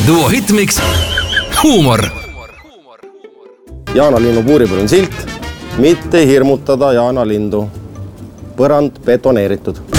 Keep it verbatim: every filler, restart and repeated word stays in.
Duo Hitmix. Huumor. Jaanalinnu puuripõrun silt. Mitte hirmutada Jaanalindu. Põrand betoneeritud.